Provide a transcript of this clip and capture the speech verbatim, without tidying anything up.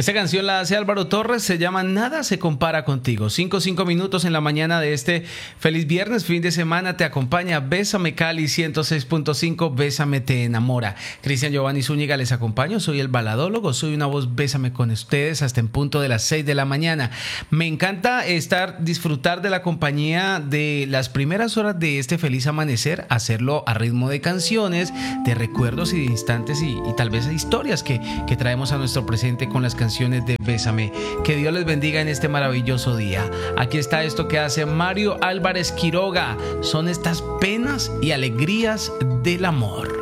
Esta canción la hace Álvaro Torres, se llama Nada se compara contigo. Cinco, cinco minutos en la mañana de este feliz viernes, fin de semana. Te acompaña Bésame Cali ciento seis punto cinco, Bésame te enamora. Cristian Giovanni Zúñiga les acompaño, soy el baladólogo, soy una voz Bésame con ustedes hasta en punto de las seis de la mañana. Me encanta estar, disfrutar de la compañía de las primeras horas de este feliz amanecer, hacerlo a ritmo de canciones, de recuerdos y de instantes y, y tal vez historias que, que traemos a nuestro presente con las canciones de Bésame. Que Dios les bendiga en este maravilloso día. Aquí está esto que hace Mario Álvarez Quiroga. Son estas penas y alegrías del amor.